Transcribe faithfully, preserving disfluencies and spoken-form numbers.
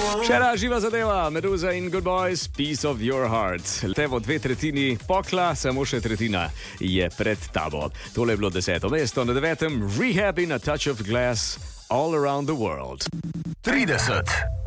Še ena živa zadeva, Meduza in Good Boys, Piece of Your Heart. Tevo dve tretjini pokla, samo še tretjina je pred tabo. Tole je bilo deseto mesto, na devetem Rehab in A Touch of Glass, All Around the World. trideset.